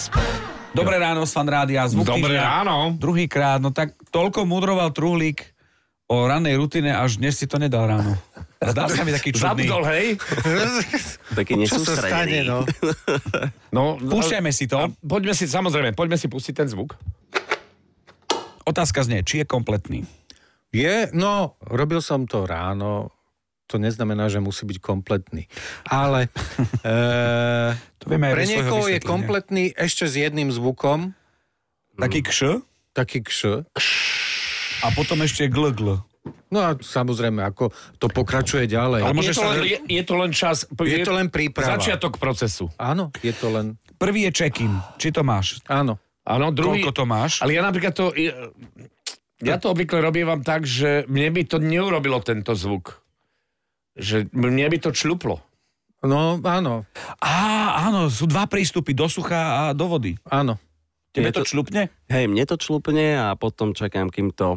Dobré ráno z Fan Rádia. Zvuk Dobré týždňa. ráno. Druhýkrát, no tak toľko mudroval Truhlík o rannej rutine, až dnes si to nedal ráno. Zdá sa mi taký čudný. Zabudol, hej? Taký nesústredený. No, Púšťajme si to. poďme si pustiť ten zvuk. Otázka znie, či je kompletný. Robil som to ráno, to neznamená, že musí byť kompletný. Ale To vieme aj pre bez svojho niekoho je vysvetlenia. kompletný ešte s jedným zvukom, Taký kš taký kš. a potom ešte gl. No a samozrejme, ako to pokračuje ďalej. Ale môžeš Je to len čas. Je to len príprava. Začiatok procesu. Áno, je to len... Prvý je check-in. Či to máš? Áno. Áno, druhý... Koľko to máš? Ale ja napríklad to... Ja to obvykle robievam tak, že mne by to neurobilo tento zvuk. Že mne by to čľuplo. No, áno. Áno, sú dva prístupy, do sucha a do vody. Áno. Tebe Je to to- člupne? Hej, mne to člupne a potom čakám, kým to...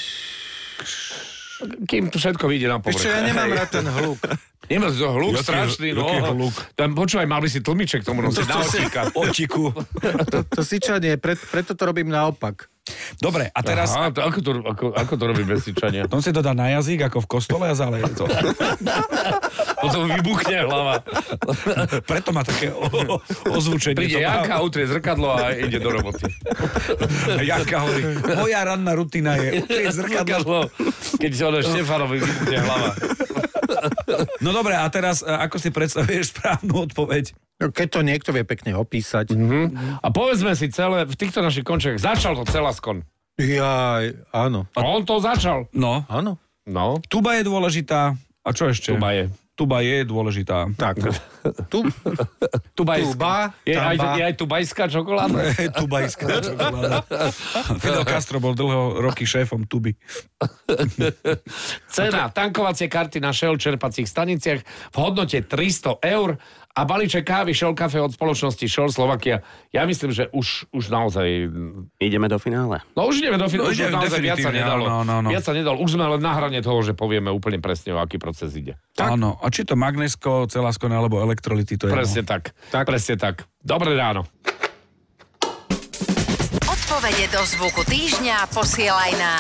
Kým to všetko vyjde na Ešte povrch. ja nemám rád ten hluk. Nemá to hluk strašný, no. jaký hluk? Tam, počúvaj, mal by si tlmiček tomu nosiť na očíka. Očiku. To syčanie, preto to robím naopak. Dobre, a teraz... Aha, to, ako to robí bez syčania? On si to dá na jazyk, ako v kostole a zaleje to. Potom vybuchne hlava. Preto má také ozvučenie. Príde Janka, utrie zrkadlo a ide do roboty. Janka hovorí, moja ranná rutina je utrieť zrkadlo. Keď sa ono Štefanovi vybuchne hlava. No dobre, a teraz ako si predstavuješ správnu odpoveď? No, keď to niekto vie pekne opísať. A povedzme si celé, v týchto našich končiach začal to Celaskon. Jaj, áno. On to začal. No, Áno. No, tuba je dôležitá. A čo ešte? tuba je. Tuba je dôležitá. Tak. Tuba, Je aj tubajská čokoláda? Tubajská čokoláda. Fidel Castro bol dlho roky šéfom tuby. Cena tankovacie karty na Shell čerpacích staniciach v hodnote 300 eur a balíček kávy Shell Cafe od spoločnosti Shell Slovakia. Ja myslím, že už naozaj... Ideme do finále. No už ideme do finále, už ideme naozaj viac sa definitívne, nedalo. no. Viac sa nedalo. Už sme len na hrane toho, že povieme úplne presne, o aký proces ide. Áno, a či to magnesko, celaskon alebo elektrolity, to je Presne tak. Tak. Presne tak. Dobré ráno. Odpovede do zvuku týždňa posielaj na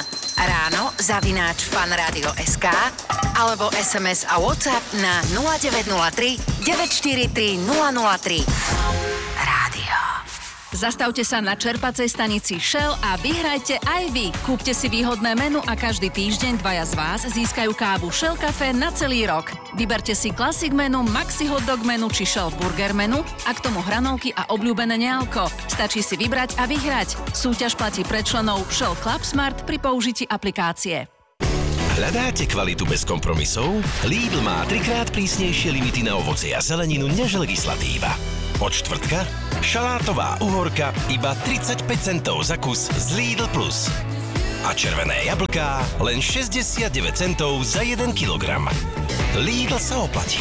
ráno@fanradio.sk alebo SMS a WhatsApp na 0903 943 003. Rádio. Zastavte sa na čerpacej stanici Shell a vyhrajte aj vy. Kúpte si výhodné menu a každý týždeň dvaja z vás získajú kávu Shell Cafe na celý rok. Vyberte si Classic menu, Maxi Hot Dog menu či Shell Burger menu a k tomu hranolky a obľúbené nealko. Stačí si vybrať a vyhrať. Súťaž platí pre členov Shell Club Smart pri použití aplikácie. Hľadáte kvalitu bez kompromisov? Lidl má 3-krát prísnejšie limity na ovocie a zeleninu než legislatíva. Od štvrtka šalátová uhorka iba 35 centov za kus z Lidl Plus. A červené jablká len 69 centov za 1 kilogram. Lidl sa oplatí.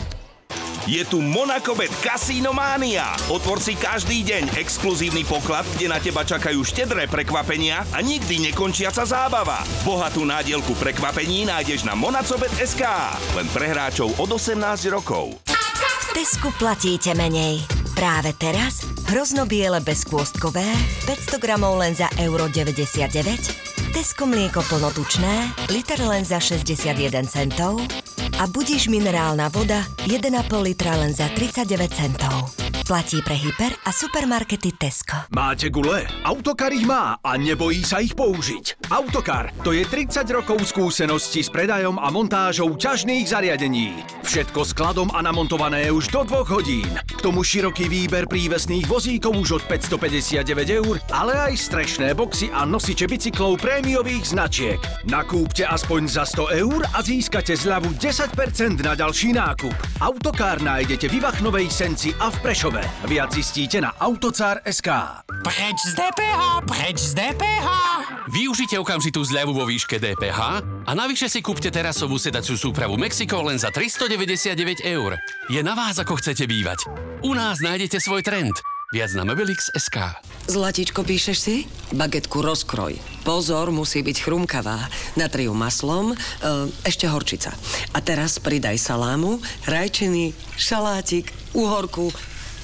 Je tu Monacobet Casino Mania. Otvor si každý deň exkluzívny poklad, kde na teba čakajú štedré prekvapenia a nikdy nekončiaca zábava. Bohatú nádielku prekvapení nájdeš na monacobet.sk. Len pre hráčov od 18 rokov. V Tesku platíte menej. Práve teraz hrozno-biele bezkôstkové 500 gramov len za €1,99, Tesco mlieko plnotučné, liter len za 61 centov a Budiš minerálna voda 1,5 litra len za 39 centov. Platí pre hyper a supermarkety Tesco. Máte gule? Autokar ich má a nebojí sa ich použiť. Autokar, to je 30 rokov skúsenosti s predajom a montážou ťažných zariadení. Všetko skladom a namontované už do 2 hodín. K tomu široký výber prívesných vozíkov už od 559 €, ale aj strešné boxy a nosiče bicyklov prémiových značiek. Nakúpte aspoň za 100 € a získate zľavu 10% na ďalší nákup. Autokár nájdete v Ivachnovej Senci a v Prešove. Viac zistíte na autocar.sk. Preč z DPH, preč z DPH. Využite okamžitú zľavu vo výške DPH a navyše si kúpte terasovú sedaciu súpravu Mexico len za 399 €. Je na vás, ako chcete bývať. U nás nájdete svoj trend. Viac na Mobilix.sk. Zlatičko, píšeš si? Bagetku rozkroj. Pozor, musí byť chrumkavá. Natri ju maslom, ešte horčica. A teraz pridaj salámu, rajčiny, šalátik, uhorku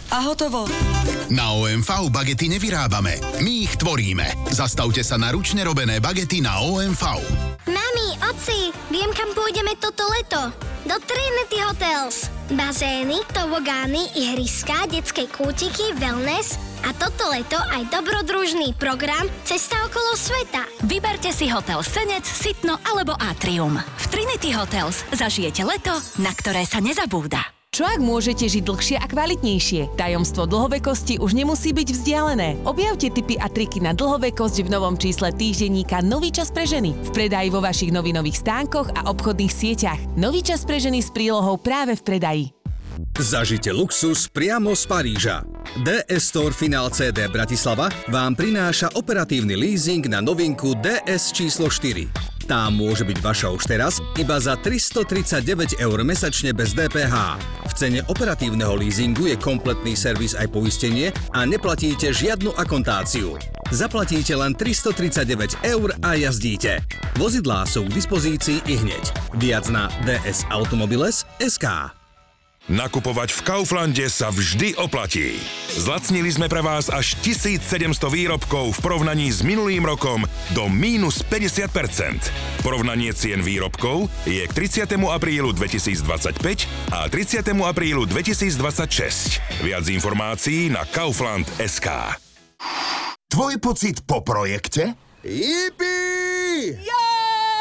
a hotovo. Na OMV bagety nevyrábame, my ich tvoríme. Zastavte sa na ručne robené bagety na OMV. Mami, oci, viem, kam pôjdeme toto leto. Do Trinity Hotels. Bazény, tobogány, ihriská, detské kútiky, wellness a toto leto aj dobrodružný program Cesta okolo sveta. Vyberte si hotel Senec, Sitno alebo Atrium. V Trinity Hotels zažijete leto, na ktoré sa nezabúda. Čo ak môžete žiť dlhšie a kvalitnejšie? Tajomstvo dlhovekosti už nemusí byť vzdialené. Objavte tipy a triky na dlhovekosť v novom čísle týždenníka Nový čas pre ženy. V predaji vo vašich novinových stánkoch a obchodných sieťach. Nový čas pre ženy s prílohou práve v predaji. Zažite luxus priamo z Paríža. DS Store Final CD Bratislava vám prináša operatívny leasing na novinku DS číslo 4. Tá môže byť vaša už teraz iba za 339 € mesačne bez DPH. V cene operatívneho leasingu je kompletný servis aj poistenie a neplatíte žiadnu akontáciu. Zaplatíte len 339 € a jazdíte. Vozidlá sú k dispozícii ihneď. Viac na dsautomobiles.sk. Nakupovať v Kauflande sa vždy oplatí. Zlacnili sme pre vás až 1700 výrobkov v porovnaní s minulým rokom do mínus 50%. Porovnanie cien výrobkov je k 30. aprílu 2025 a 30. aprílu 2026. Viac informácií na kaufland.sk. Tvoj pocit po projekte? Yippie! Ja!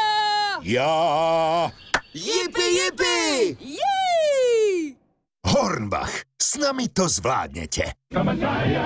Yippie, yippie! Hornbach, s nami to zvládnete.